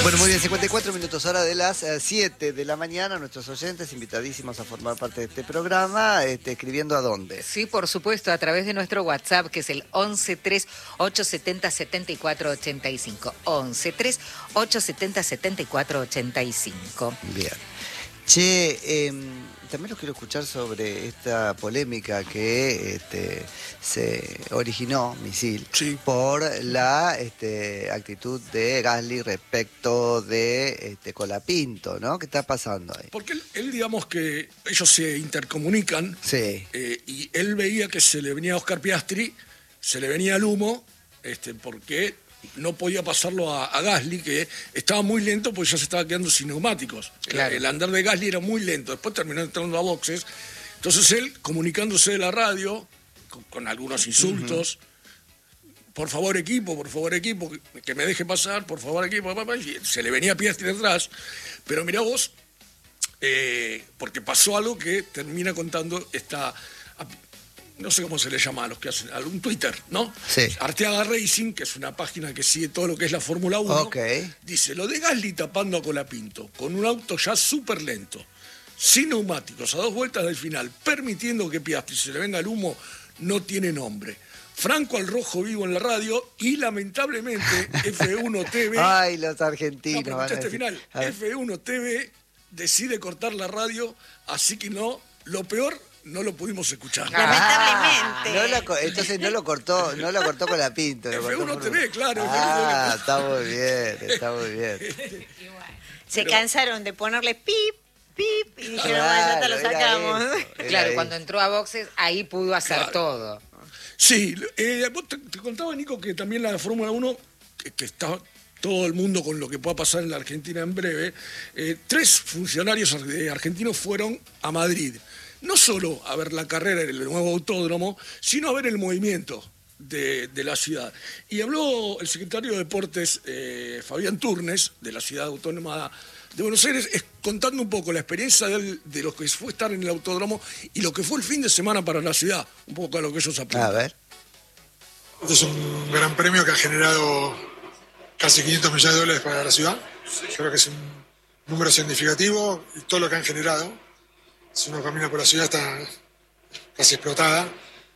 Bueno, muy bien, 54 minutos, hora de las 7 de la mañana. Nuestros oyentes invitadísimos a formar parte de este programa, escribiendo a dónde. Sí, por supuesto, a través de nuestro WhatsApp, que es el 1138707485. 1138707485. Bien. Che, también los quiero escuchar sobre esta polémica que se originó, Misil, sí, por la actitud de Gasly respecto de Colapinto, ¿no? ¿Qué está pasando ahí? porque él digamos que ellos se intercomunican, Sí. Y él veía que se le venía a Oscar Piastri, se le venía el humo, porque no podía pasarlo a Gasly, que estaba muy lento porque ya se estaba quedando sin neumáticos. Claro. El andar de Gasly era muy lento, después terminó entrando a boxes. Entonces él, comunicándose de la radio, con algunos insultos, por favor equipo, que me deje pasar, por favor equipo, papá, y se le venía Piastri detrás. Pero mirá vos, porque pasó algo que termina contando esta... No sé cómo se le llama a los que hacen, algún Twitter, ¿no? Sí. Arteaga Racing, que es una página que sigue todo lo que es la Fórmula 1, Ok. dice, lo de Gasly tapando a Colapinto, con un auto ya súper lento, sin neumáticos, a 2 vueltas del final, permitiendo que Piastri se le venga el humo, no tiene nombre. Franco al rojo vivo en la radio y lamentablemente F1 TV... Ay, los argentinos. No, van a este decir. final, A ver. F1 TV decide cortar la radio, así que no, lo peor, no lo pudimos escuchar. Lamentablemente. Entonces no lo cortó Colapinto. lo cortó F1 TV, claro. Ah, está muy bien, está muy bien. Se cansaron de ponerle pip, pip, y dijeron, Claro, ya te lo era sacamos. eso. Claro, Era cuando entró a boxes, ahí pudo hacer Claro. todo. Sí, vos te contaba, Nico, que también la Fórmula 1, que está todo el mundo con lo que pueda pasar en la Argentina en breve, 3 funcionarios argentinos fueron a Madrid. No solo a ver la carrera en el nuevo autódromo, sino a ver el movimiento de la ciudad. Y habló el secretario de Deportes, Fabián Turnes, de la ciudad autónoma de Buenos Aires, contando un poco la experiencia de lo que fue estar en el autódromo y lo que fue el fin de semana para la ciudad, un poco a lo que ellos apuntan. A ver. Este es un gran premio que ha generado casi 500 millones de dólares para la ciudad. Creo que es un número significativo y todo lo que han generado. Si uno camina por la ciudad está casi explotada.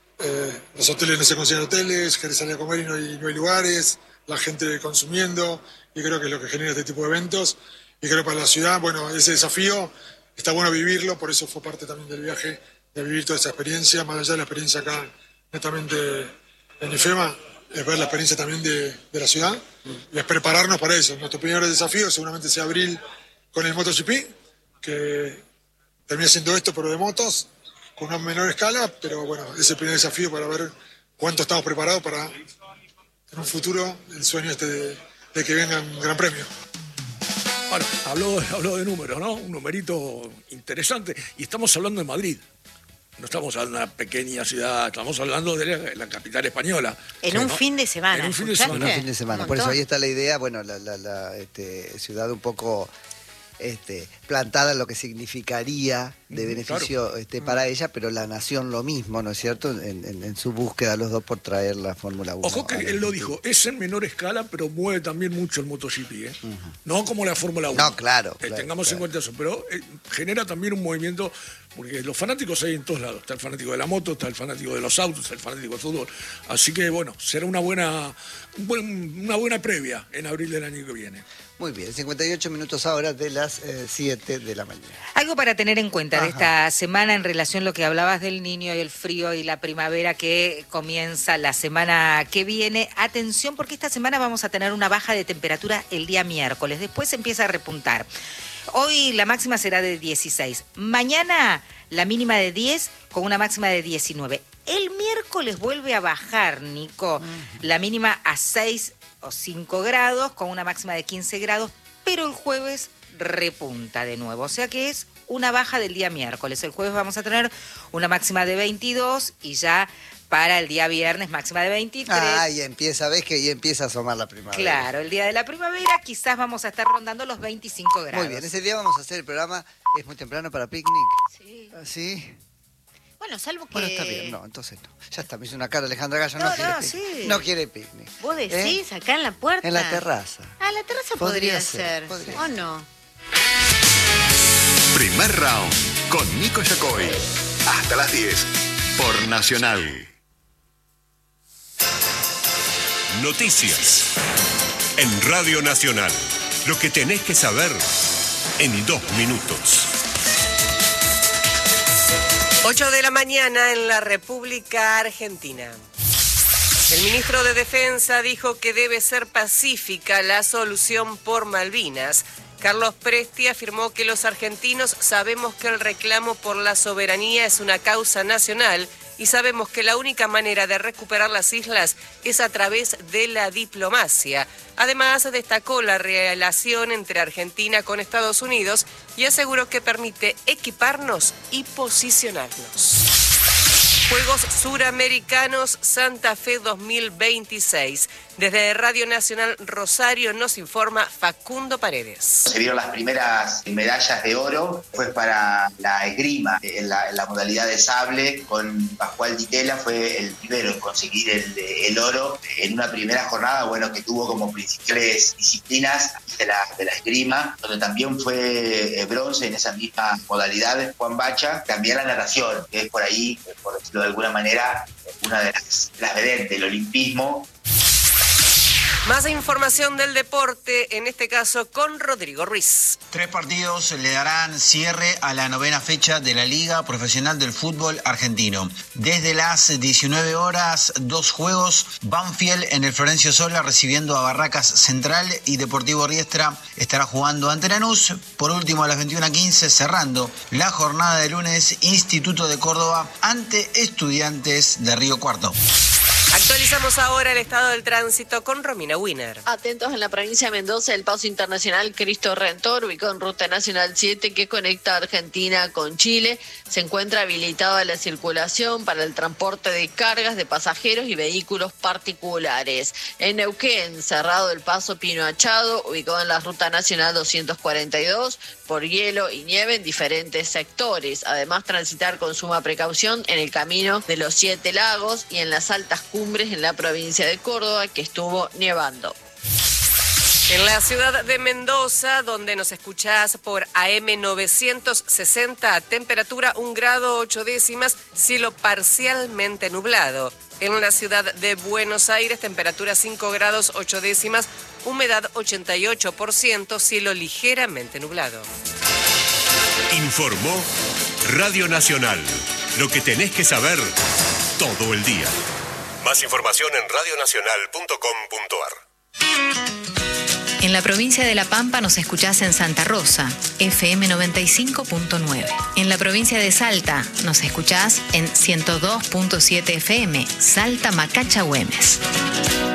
Los hoteles no se consideran hoteles, querés salir a comer y no hay lugares, la gente consumiendo, y creo que es lo que genera este tipo de eventos. Y creo que para la ciudad, bueno, ese desafío está bueno vivirlo, por eso fue parte también del viaje, de vivir toda esa experiencia, más allá de la experiencia acá netamente en IFEMA, es ver la experiencia también de la ciudad, y es prepararnos para eso. Nuestro primer desafío seguramente sea abril con el MotoGP, que termina siendo esto, pero de motos, con una menor escala, pero bueno, ese es el primer desafío para ver cuánto estamos preparados para, en un futuro, el sueño de que venga un gran premio. Bueno, habló de números, ¿no? Un numerito interesante. Y estamos hablando de Madrid. No estamos hablando de una pequeña ciudad, estamos hablando de la capital española. En un ¿no? fin de semana. En un fin de ¿escuchaste? semana. Un fin de semana. Un Por eso montón. ahí está la idea, bueno, la ciudad un poco plantada en lo que significaría de beneficio para ella, pero la nación lo mismo, ¿no es cierto? En su búsqueda los dos por traer la Fórmula 1. Ojo que él lo dijo, es en menor escala, pero mueve también mucho el MotoGP, ¿eh? No como la Fórmula 1. No, claro. Tengamos en cuenta eso, pero genera también un movimiento, porque los fanáticos hay en todos lados. Está el fanático de la moto, está el fanático de los autos, está el fanático del fútbol. Así que, bueno, será una buena previa en abril del año que viene. Muy bien, 58 minutos ahora de las 7 de la mañana. Algo para tener en cuenta de Ajá. esta semana en relación a lo que hablabas del niño y el frío y la primavera que comienza la semana que viene. Atención, porque esta semana vamos a tener una baja de temperatura el día miércoles. Después empieza a repuntar. Hoy la máxima será de 16. Mañana la mínima de 10 con una máxima de 19. El miércoles vuelve a bajar, Nico, la mínima a 6 o 5 grados con una máxima de 15 grados, pero el jueves repunta de nuevo. O sea que es una baja del día miércoles. El jueves vamos a tener una máxima de 22 y ya para el día viernes máxima de 23. Ah, y empieza, ves que ya empieza a asomar la primavera. Claro, el día de la primavera quizás vamos a estar rondando los 25 grados. Muy bien, ese día vamos a hacer el programa. ¿Es muy temprano para picnic? Sí. ¿Sí? Bueno, salvo que... Bueno, está bien, no, entonces no. Ya está, me hizo una cara Alejandra Gallo, No, no quiere no, picnic. sí. No quiere picnic. ¿Vos decís acá en la puerta? En la terraza. Ah, la terraza podría ser. podría ¿O ser. no? Primer round con Nico Yacoy. Hasta las 10 por Nacional. Noticias en Radio Nacional. Lo que tenés que saber en 2 minutos. 8 de la mañana en la República Argentina. El ministro de Defensa dijo que debe ser pacífica la solución por Malvinas. Carlos Presti afirmó que los argentinos sabemos que el reclamo por la soberanía es una causa nacional y sabemos que la única manera de recuperar las islas es a través de la diplomacia. Además, destacó la relación entre Argentina con Estados Unidos y aseguró que permite equiparnos y posicionarnos. Juegos Suramericanos Santa Fe 2026. Desde Radio Nacional Rosario nos informa Facundo Paredes. Se vieron las primeras medallas de oro, fue para la esgrima, en la modalidad de sable, con Pascual Ditela, fue el primero en conseguir el oro en una primera jornada, bueno, que tuvo como principales disciplinas de la esgrima, donde también fue bronce en esa misma modalidad Juan Bacha, también la natación, que es por ahí, por decirlo de alguna manera, una de las vedettes del olimpismo. Más información del deporte, en este caso con Rodrigo Ruiz. 3 partidos le darán cierre a la 9ª fecha de la Liga Profesional del Fútbol Argentino. Desde las 19 horas, 2 juegos. Banfield en el Florencio Sola recibiendo a Barracas Central y Deportivo Riestra estará jugando ante Lanús. Por último, a las 21:15, cerrando la jornada de lunes, Instituto de Córdoba ante Estudiantes de Río Cuarto. Actualizamos ahora el estado del tránsito con Romina Wiener. Atentos en la provincia de Mendoza, el paso internacional Cristo Redentor, ubicado en Ruta Nacional 7, que conecta Argentina con Chile. Se encuentra habilitada la circulación para el transporte de cargas de pasajeros y vehículos particulares. En Neuquén, cerrado el paso Pino Achado, ubicado en la Ruta Nacional 242, por hielo y nieve en diferentes sectores. Además, transitar con suma precaución en el camino de los 7 lagos y en las altas cumbres en la provincia de Córdoba, que estuvo nevando. En la ciudad de Mendoza, donde nos escuchás por AM 960, temperatura 1 grado 8 décimas, cielo parcialmente nublado. En la ciudad de Buenos Aires, temperatura 5 grados 8 décimas, humedad 88%, cielo ligeramente nublado. Informó Radio Nacional. Lo que tenés que saber todo el día. Más información en radionacional.com.ar. En la provincia de La Pampa nos escuchás en Santa Rosa, FM 95.9. En la provincia de Salta nos escuchás en 102.7 FM, Salta Macacha Güemes.